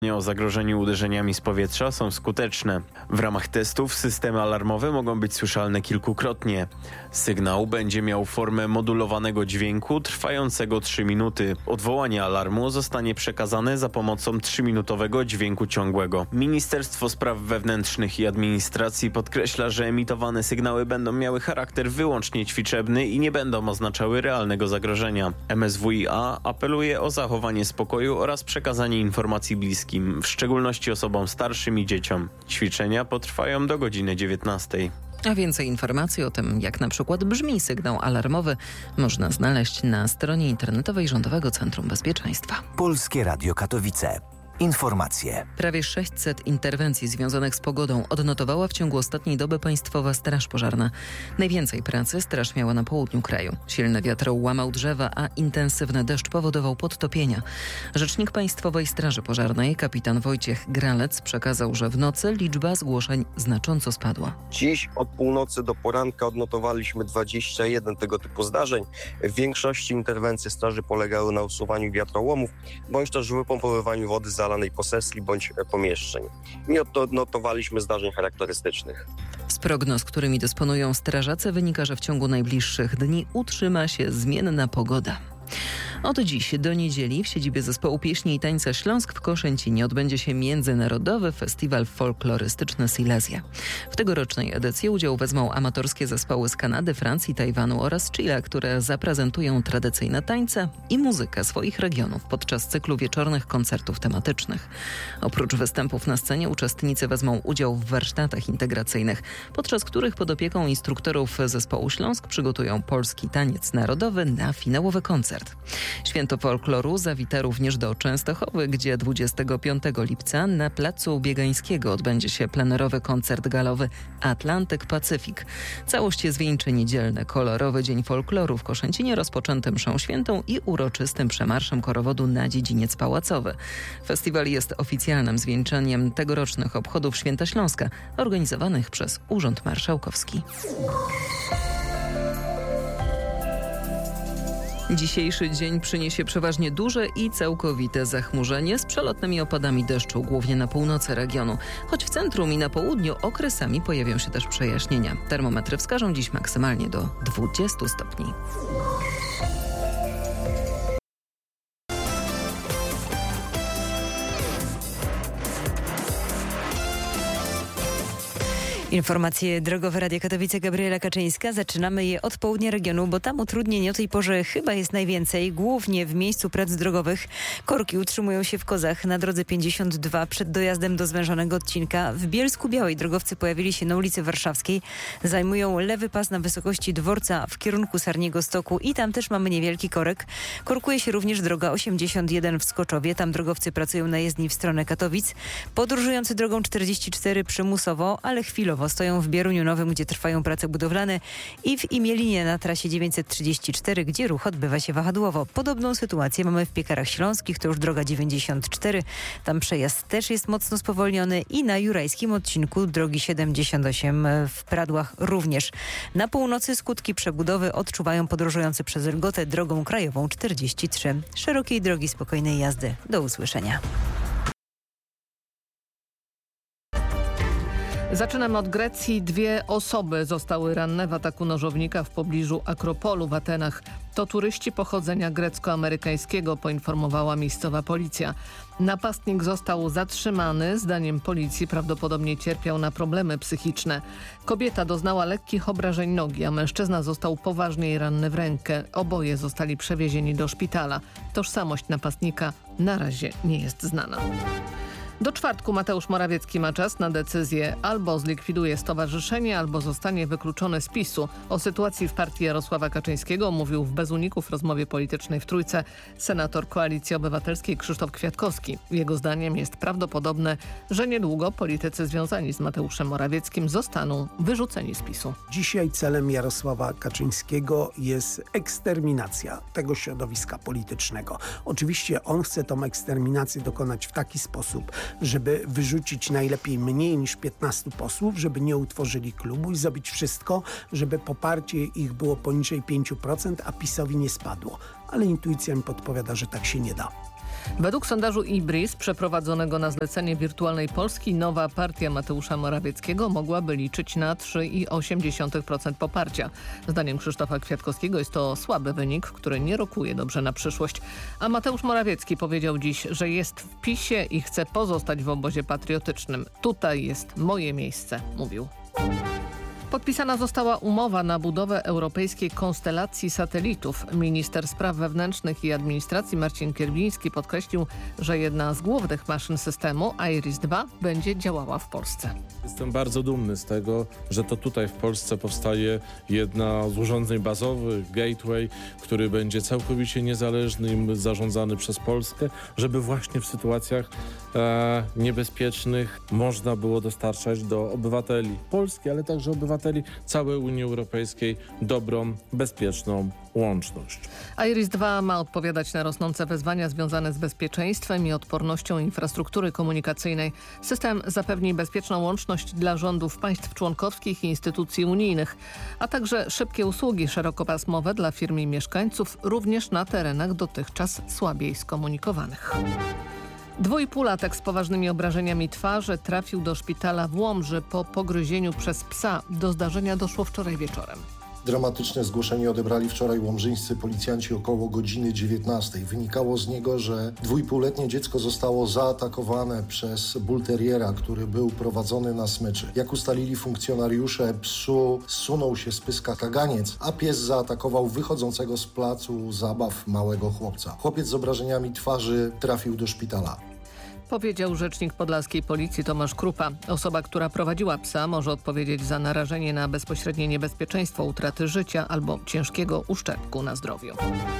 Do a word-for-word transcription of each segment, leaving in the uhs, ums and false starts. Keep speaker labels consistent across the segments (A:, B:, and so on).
A: o zagrożeniu uderzeniami z powietrza są skuteczne. W ramach testów systemy alarmowe mogą być słyszalne kilkukrotnie. Sygnał będzie miał formę modulowanego dźwięku trwającego trzy minuty. Odwołanie alarmu zostanie przekazane za pomocą trzyminutowego dźwięku ciągłego. Ministerstwo Spraw Wewnętrznych i Administracji podkreśla, że emitowane sygnały będą miały charakter wyłącznie ćwiczebny i nie będą oznaczały realnego zagrożenia. M S W i A apeluje o zachowanie spokoju oraz przekazanie informacji bliskim, w szczególności osobom starszym i dzieciom. Ćwiczenia potrwają do godziny dziewiętnastej.
B: A więcej informacji o tym, jak na przykład brzmi sygnał alarmowy, można znaleźć na stronie internetowej Rządowego Centrum Bezpieczeństwa.
C: Polskie Radio Katowice. Informacje.
B: Prawie sześćset interwencji związanych z pogodą odnotowała w ciągu ostatniej doby Państwowa Straż Pożarna. Najwięcej pracy straż miała na południu kraju. Silny wiatr łamał drzewa, a intensywny deszcz powodował podtopienia. Rzecznik Państwowej Straży Pożarnej, kapitan Wojciech Gralec, przekazał, że w nocy liczba zgłoszeń znacząco spadła.
D: Dziś od północy do poranka odnotowaliśmy dwadzieścia jeden tego typu zdarzeń. W większości interwencje straży polegały na usuwaniu wiatrołomów, bądź też wypompowywaniu wody z zalanej posesji bądź pomieszczeń. Nie odnotowaliśmy zdarzeń charakterystycznych.
B: Z prognoz, którymi dysponują strażacy, wynika, że w ciągu najbliższych dni utrzyma się zmienna pogoda. Od dziś do niedzieli w siedzibie Zespołu Pieśni i Tańca Śląsk w Koszęcinie odbędzie się Międzynarodowy Festiwal Folklorystyczny Silesia. W tegorocznej edycji udział wezmą amatorskie zespoły z Kanady, Francji, Tajwanu oraz Chile, które zaprezentują tradycyjne tańce i muzykę swoich regionów podczas cyklu wieczornych koncertów tematycznych. Oprócz występów na scenie uczestnicy wezmą udział w warsztatach integracyjnych, podczas których pod opieką instruktorów Zespołu Śląsk przygotują polski taniec narodowy na finałowy koncert. Święto folkloru zawita również do Częstochowy, gdzie dwudziestego piątego lipca na Placu Biegańskiego odbędzie się plenerowy koncert galowy Atlantyk Pacyfik. Całość zwieńczy niedzielny kolorowy Dzień Folkloru w Koszęcinie, rozpoczęty mszą świętą i uroczystym przemarszem korowodu na dziedziniec pałacowy. Festiwal jest oficjalnym zwieńczeniem tegorocznych obchodów Święta Śląska, organizowanych przez Urząd Marszałkowski. Dzisiejszy dzień przyniesie przeważnie duże i całkowite zachmurzenie z przelotnymi opadami deszczu, głównie na północy regionu. Choć w centrum i na południu okresami pojawią się też przejaśnienia. Termometry wskażą dziś maksymalnie do dwudziestu stopni.
E: Informacje drogowe Radia Katowice, Gabriela Kaczyńska. Zaczynamy je od południa regionu, bo tam utrudnień o tej porze chyba jest najwięcej, głównie w miejscu prac drogowych. Korki utrzymują się w Kozach na drodze pięćdziesiąt dwa przed dojazdem do zwężonego odcinka. W Bielsku Białej drogowcy pojawili się na ulicy Warszawskiej. Zajmują lewy pas na wysokości dworca w kierunku Sarniego Stoku i tam też mamy niewielki korek. Korkuje się również droga osiemdziesiąt jeden w Skoczowie. Tam drogowcy pracują na jezdni w stronę Katowic. Podróżujący drogą czterdzieści cztery przymusowo, ale chwilowo stoją w Bieruniu Nowym, gdzie trwają prace budowlane, i w Imielinie na trasie dziewięćset trzydzieści cztery, gdzie ruch odbywa się wahadłowo. Podobną sytuację mamy w Piekarach Śląskich, to już droga dziewięćdziesiąt cztery. Tam przejazd też jest mocno spowolniony i na jurajskim odcinku drogi siedemdziesiąt osiem w Pradłach również. Na północy skutki przebudowy odczuwają podróżujący przez Lgotę drogą krajową czterdzieści trzy. Szerokiej drogi, spokojnej jazdy. Do usłyszenia.
F: Zaczynamy od Grecji. Dwie osoby zostały ranne w ataku nożownika w pobliżu Akropolu w Atenach. To turyści pochodzenia grecko-amerykańskiego, poinformowała miejscowa policja. Napastnik został zatrzymany. Zdaniem policji prawdopodobnie cierpiał na problemy psychiczne. Kobieta doznała lekkich obrażeń nogi, a mężczyzna został poważniej ranny w rękę. Oboje zostali przewiezieni do szpitala. Tożsamość napastnika na razie nie jest znana. Do czwartku Mateusz Morawiecki ma czas na decyzję: albo zlikwiduje stowarzyszenie, albo zostanie wykluczony z PiSu. O sytuacji w partii Jarosława Kaczyńskiego mówił w Bez Uników rozmowie politycznej w Trójce senator Koalicji Obywatelskiej Krzysztof Kwiatkowski. Jego zdaniem jest prawdopodobne, że niedługo politycy związani z Mateuszem Morawieckim zostaną wyrzuceni z PiSu.
G: Dzisiaj celem Jarosława Kaczyńskiego jest eksterminacja tego środowiska politycznego. Oczywiście on chce tą eksterminację dokonać w taki sposób, żeby wyrzucić najlepiej mniej niż piętnastu posłów, żeby nie utworzyli klubu i zrobić wszystko, żeby poparcie ich było poniżej pięciu procent, a PiS-owi nie spadło. Ale intuicja mi podpowiada, że tak się nie da.
F: Według sondażu Ibris przeprowadzonego na zlecenie Wirtualnej Polski nowa partia Mateusza Morawieckiego mogłaby liczyć na trzy i osiem procent poparcia. Zdaniem Krzysztofa Kwiatkowskiego jest to słaby wynik, który nie rokuje dobrze na przyszłość. A Mateusz Morawiecki powiedział dziś, że jest w PiSie i chce pozostać w obozie patriotycznym. Tutaj jest moje miejsce, mówił. Podpisana została umowa na budowę europejskiej konstelacji satelitów. Minister Spraw Wewnętrznych i Administracji Marcin Kierwiński podkreślił, że jedna z głównych maszyn systemu, IRIS dwa, będzie działała w Polsce.
H: Jestem bardzo dumny z tego, że to tutaj w Polsce powstaje jedna z urządzeń bazowych, Gateway, który będzie całkowicie niezależny i zarządzany przez Polskę, żeby właśnie w sytuacjach e, niebezpiecznych można było dostarczać do obywateli Polski, ale także obywateli całej Unii Europejskiej dobrą, bezpieczną łączność.
F: IRIS dwa ma odpowiadać na rosnące wyzwania związane z bezpieczeństwem i odpornością infrastruktury komunikacyjnej. System zapewni bezpieczną łączność dla rządów państw członkowskich i instytucji unijnych, a także szybkie usługi szerokopasmowe dla firm i mieszkańców, również na terenach dotychczas słabiej skomunikowanych. Dwójpółlatek z poważnymi obrażeniami twarzy trafił do szpitala w Łomży po pogryzieniu przez psa. Do zdarzenia doszło wczoraj wieczorem.
I: Dramatyczne zgłoszenie odebrali wczoraj łomżyńscy policjanci około godziny dziewiętnastej. Wynikało z niego, że dwójpółletnie dziecko zostało zaatakowane przez bull terriera, który był prowadzony na smyczy. Jak ustalili funkcjonariusze, psu zsunął się z pyska kaganiec, a pies zaatakował wychodzącego z placu zabaw małego chłopca. Chłopiec z obrażeniami twarzy trafił do szpitala.
F: Powiedział rzecznik podlaskiej policji Tomasz Krupa. Osoba, która prowadziła psa, może odpowiedzieć za narażenie na bezpośrednie niebezpieczeństwo utraty życia albo ciężkiego uszczerbku na zdrowiu.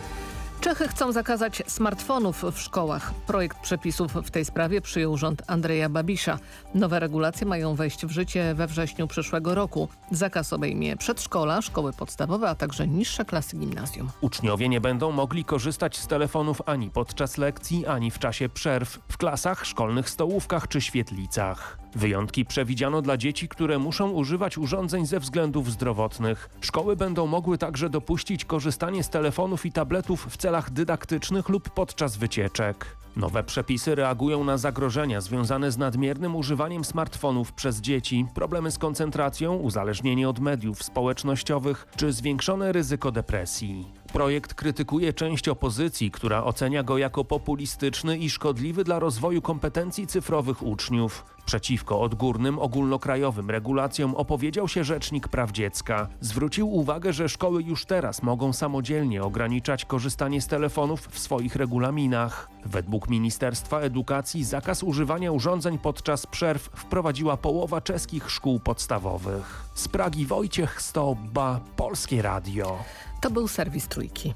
F: Czechy chcą zakazać smartfonów w szkołach. Projekt przepisów w tej sprawie przyjął rząd Andreja Babisza. Nowe regulacje mają wejść w życie we wrześniu przyszłego roku. Zakaz obejmie przedszkola, szkoły podstawowe, a także niższe klasy gimnazjum.
J: Uczniowie nie będą mogli korzystać z telefonów ani podczas lekcji, ani w czasie przerw, w klasach, szkolnych stołówkach czy świetlicach. Wyjątki przewidziano dla dzieci, które muszą używać urządzeń ze względów zdrowotnych. Szkoły będą mogły także dopuścić korzystanie z telefonów i tabletów w celach dydaktycznych lub podczas wycieczek. Nowe przepisy reagują na zagrożenia związane z nadmiernym używaniem smartfonów przez dzieci, problemy z koncentracją, uzależnienie od mediów społecznościowych czy zwiększone ryzyko depresji. Projekt krytykuje część opozycji, która ocenia go jako populistyczny i szkodliwy dla rozwoju kompetencji cyfrowych uczniów. Przeciwko odgórnym, ogólnokrajowym regulacjom opowiedział się Rzecznik Praw Dziecka. Zwrócił uwagę, że szkoły już teraz mogą samodzielnie ograniczać korzystanie z telefonów w swoich regulaminach. Według Ministerstwa Edukacji zakaz używania urządzeń podczas przerw wprowadziła połowa czeskich szkół podstawowych. Z Pragi Wojciech Stobba, Polskie Radio.
F: To był serwis Trójki.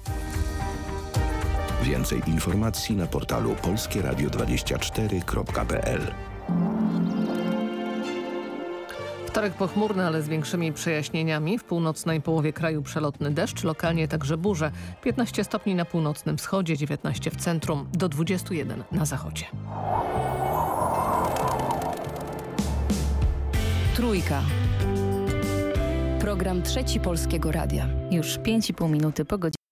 K: Więcej informacji na portalu polskie radio dwadzieścia cztery kropka p l.
F: Wtorek pochmurny, ale z większymi przejaśnieniami. W północnej połowie kraju przelotny deszcz, lokalnie także burze. piętnaście stopni na północnym wschodzie, dziewiętnaście w centrum, do dwudziestu jeden na zachodzie.
L: Trójka. Program Trzeci Polskiego Radia. Już pięć i pół minuty po godzinie.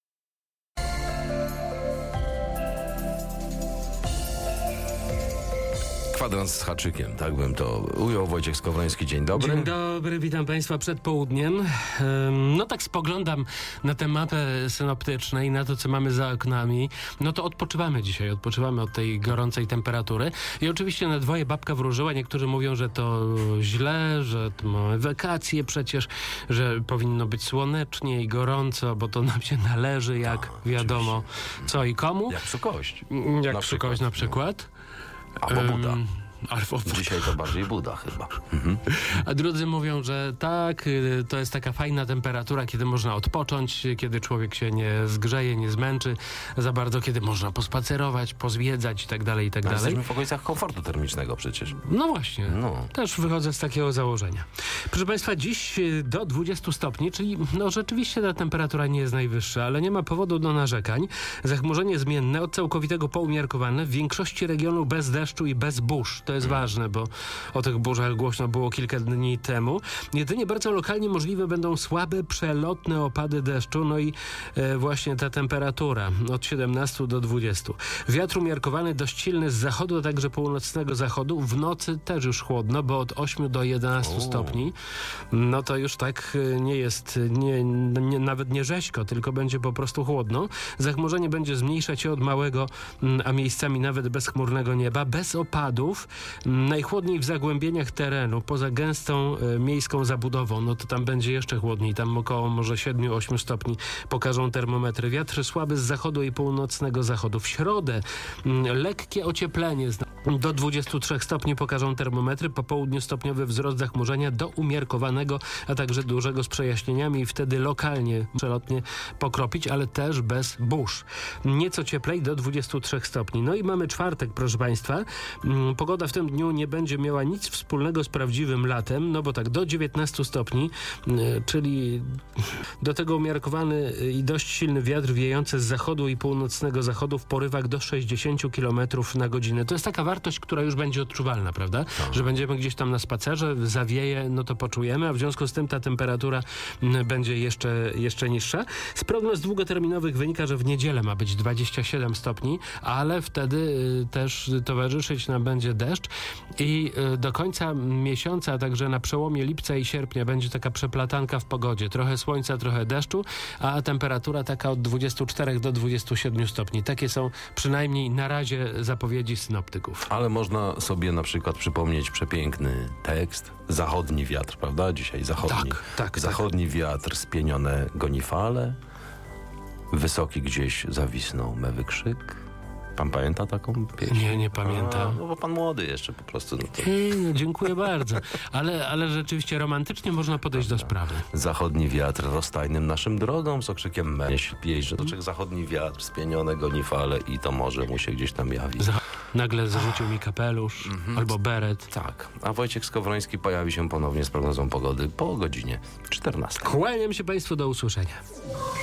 M: Kwadrans z haczykiem, tak bym to ujął. Wojciech Skowroński, dzień dobry.
N: Dzień dobry, witam Państwa przed południem. No tak spoglądam na tę mapę synoptyczną i na to, co mamy za oknami. No to odpoczywamy dzisiaj, odpoczywamy od tej gorącej temperatury. I oczywiście na dwoje babka wróżyła. Niektórzy mówią, że to źle, że to mamy wakacje przecież, że powinno być słonecznie i gorąco, bo to nam się należy, jak no, wiadomo, oczywiście. Co i komu.
M: Jak psukość.
N: Jak psukość na przykład.
M: Albo Buda.
N: Um, Albo...
M: Dzisiaj to bardziej Buda chyba. Mhm.
N: A drudzy mówią, że tak, to jest taka fajna temperatura, kiedy można odpocząć, kiedy człowiek się nie zgrzeje, nie zmęczy za bardzo, kiedy można pospacerować, pozwiedzać i tak dalej, i tak dalej.
M: Jesteśmy w okolicach komfortu termicznego przecież.
N: No właśnie,
M: no.
N: Też wychodzę z takiego założenia. Proszę Państwa, dziś do dwudziestu stopni, czyli no rzeczywiście ta temperatura nie jest najwyższa, ale nie ma powodu do narzekań. Zachmurzenie zmienne od całkowitego poumiarkowane, w większości regionu bez deszczu i bez burz. To to jest ważne, bo o tych burzach głośno było kilka dni temu. Jedynie bardzo lokalnie możliwe będą słabe, przelotne opady deszczu, no i e, właśnie ta temperatura od siedemnastu do dwudziestu. Wiatr umiarkowany, dość silny z zachodu, a także północnego zachodu. W nocy też już chłodno, bo od ośmiu do jedenastu stopni. No to już tak nie jest, nie, nie, nawet nie rzeźko, tylko będzie po prostu chłodno. Zachmurzenie będzie zmniejszać się od małego, a miejscami nawet bezchmurnego nieba, bez opadów. Najchłodniej w zagłębieniach terenu, poza gęstą e, miejską zabudową, no to tam będzie jeszcze chłodniej, tam około może siedem do ośmiu stopni pokażą termometry. Wiatr słaby z zachodu i północnego zachodu. W środę m, lekkie ocieplenie do dwudziestu trzech stopni pokażą termometry, po południu stopniowy wzrost zachmurzenia do umiarkowanego, a także dużego z przejaśnieniami i wtedy lokalnie, przelotnie pokropić, ale też bez burz. Nieco cieplej do dwudziestu trzech stopni. No i mamy czwartek, proszę Państwa. Pogoda w tym dniu nie będzie miała nic wspólnego z prawdziwym latem, no bo tak do dziewiętnastu stopni, czyli do tego umiarkowany i dość silny wiatr wiejący z zachodu i północnego zachodu w porywach do sześćdziesięciu kilometrów na godzinę. To jest taka wartość, która już będzie odczuwalna, prawda? Tak. Że będziemy gdzieś tam na spacerze, zawieje, no to poczujemy, a w związku z tym ta temperatura będzie jeszcze, jeszcze niższa. Z prognoz długoterminowych wynika, że w niedzielę ma być dwadzieścia siedem stopni, ale wtedy y, też towarzyszyć nam będzie deszcz i y, do końca miesiąca, a także na przełomie lipca i sierpnia będzie taka przeplatanka w pogodzie. Trochę słońca, trochę deszczu, a temperatura taka od dwudziestu czterech do dwudziestu siedmiu stopni. Takie są przynajmniej na razie zapowiedzi synoptyków.
M: Ale można sobie na przykład przypomnieć przepiękny tekst. Zachodni wiatr, prawda? Dzisiaj zachodni.
N: Tak, tak,
M: zachodni
N: tak.
M: wiatr, spienione goni fale. Wysoki gdzieś zawisnął mewy krzyk. Pan pamięta taką pieśń?
N: Nie, nie pamiętam.
M: A, no bo pan młody jeszcze po prostu. No to...
N: Ej, no, dziękuję bardzo. Ale, ale rzeczywiście romantycznie można podejść do sprawy.
M: Zachodni wiatr rozstajnym naszym drogom z okrzykiem myśl pieśń. To czek zachodni wiatr, spienione goni fale i to morze mu się gdzieś tam jawi.
N: Za- nagle zarzucił mi kapelusz
M: Mhm.
N: albo beret.
M: Tak. A Wojciech Skowroński pojawi się ponownie z prognozą pogody po godzinie czternastej.
N: Kłaniam się Państwu, do usłyszenia.